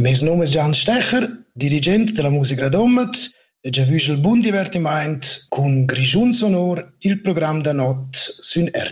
Mein nome è Gian Stecher, dirigente della Musica Domet, e già visto il buon divertimento con Grigiun Sonor, il programma da notte su